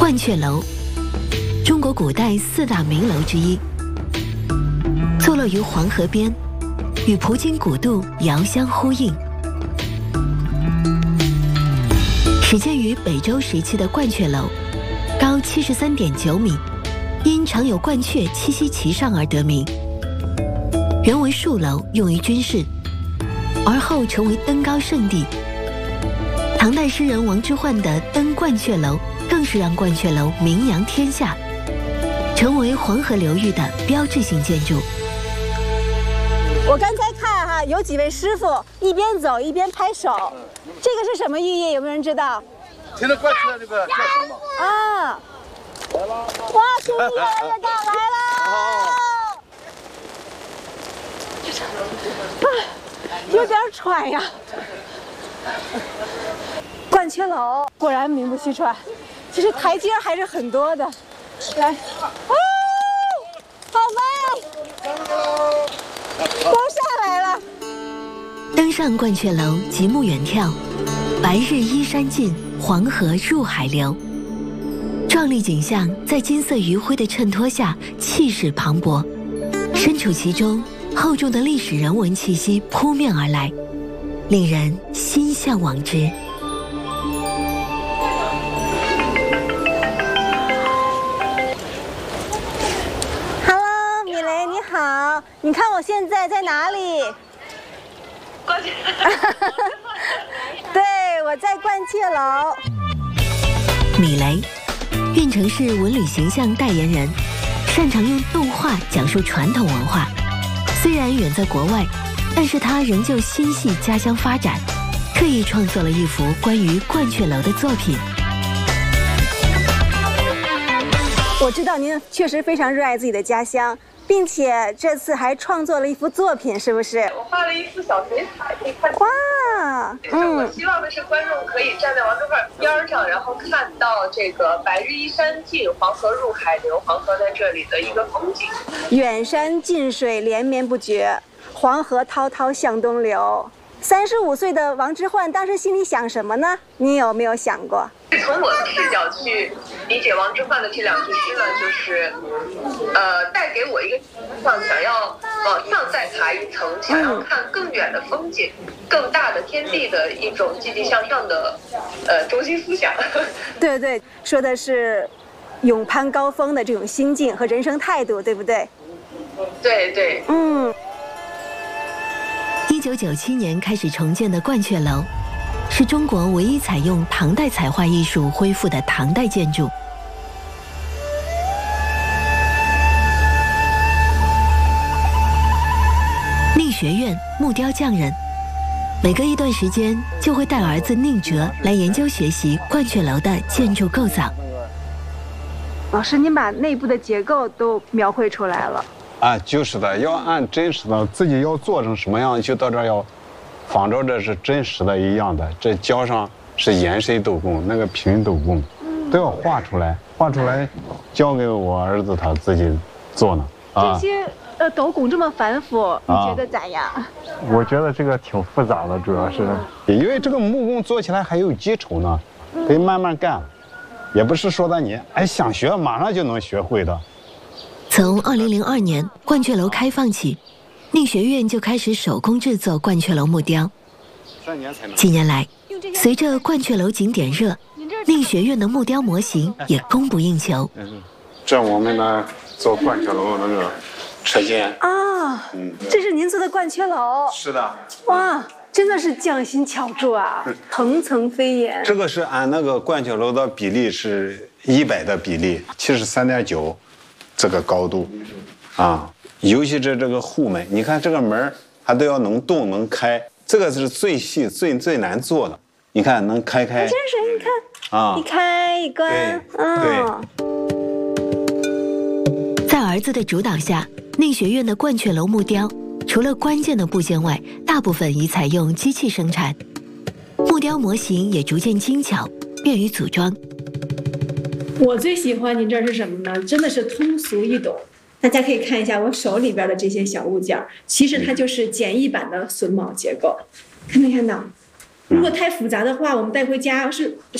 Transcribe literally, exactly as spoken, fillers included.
鹳雀楼，中国古代四大名楼之一，坐落于黄河边，与葡京古渡遥相呼应。始建于北周时期的鹳雀楼，高七十三点九米，因常有鹳雀栖息其上而得名。原为戍楼，用于军事，而后成为登高圣地。唐代诗人王之涣的《登鹳雀楼》更是让鹳雀楼名扬天下，成为黄河流域的标志性建筑。 我刚才看哈，有几位师傅一边走一边拍手，这个是什么寓意？有没有人知道？ 听着鹳雀这个叫声吗？ 啊！来了！哇，声音越来越大，来了！啊，有点喘呀。鹳雀楼果然名不虚传，其实台阶还是很多的。来，哦，好美！都下来了。 登上鹳雀楼，极目远眺，白日依山尽，黄河入海流。壮丽景象在金色余晖的衬托下，气势磅礴。身处其中，厚重的历史人文气息扑面而来，令人心向往之。 Hello， 米雷你好，你看我现在在哪里？ 鹳雀对，我在鹳雀楼。 米雷，运城市文旅形象代言人，擅长用动画讲述传统文化。虽然远在国外，但是他仍旧心系家乡发展，特意创作了一幅关于鹳雀楼的作品。 我知道您确实非常热爱自己的家乡，并且这次还创作了一幅作品，是不是？ 我画了一幅小水彩，可以看。 哇， 嗯，我希望的是观众可以站在王之涣边上，然后看到这个白日依山尽，黄河入海流，黄河在这里的一个风景。 远山近水连绵不绝，黄河滔滔向东流。三十五岁的王之涣当时心里想什么呢？你有没有想过？ 从我的视角去理解王之涣的这两句诗呢，就是，呃，带给我一个想想要往上再爬一层，想要看更远的风景、更大的天地的一种积极向上的，呃，中心思想。 对对，说的是勇攀高峰的这种心境和人生态度，对不对？ 对对， 嗯。 一九九七年开始重建的鹳雀楼，是中国唯一采用唐代彩画艺术恢复的唐代建筑。宁学院木雕匠人，每隔一段时间就会带儿子宁哲来研究学习鹳雀楼的建筑构造。 老师，您把内部的结构都描绘出来了。 啊，就是的，要按真实的，自己要做成什么样，就到这儿要仿照这是真实的一样的。这胶上是延伸斗拱，那个平斗拱，都要画出来，画出来交给我儿子他自己做呢。 啊、这些呃斗拱这么繁复，你觉得咋样？啊、 我觉得这个挺复杂的，主要是因为这个木工做起来还有基础呢，得慢慢干，也不是说的你哎想学马上就能学会的。 从二零零二年鹳雀楼开放起，宁学院就开始手工制作鹳雀楼木雕。几年来，随着鹳雀楼景点热，宁学院的木雕模型也供不应求。 这我们呢做鹳雀楼那个车间啊，嗯，这是您做的鹳雀楼？ 是的。 哇，真的是匠心巧铸啊，层层飞檐。 这个是按那个鹳雀楼的比例是一百的比例，七十三点九。这个高度，啊，尤其是这个户门，你看这个门它都要能动能开，这个是最细最最难做的。你看能开开， 真是你看啊，一开一关， 对。 对。在儿子的主导下，宁学院的鹳雀楼木雕除了关键的部件外，大部分已采用机器生产，木雕模型也逐渐精巧，便于组装。 我最喜欢您这儿是什么呢？真的是通俗易懂。大家可以看一下我手里边的这些小物件，其实它就是简易版的榫卯结构，看没看到？如果太复杂的话，我们带回家要是